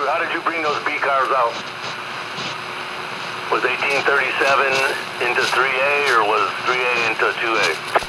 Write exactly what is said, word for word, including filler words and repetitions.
crew, how did you bring those B cars out? Was eighteen thirty-seven into three A or was three A into two A?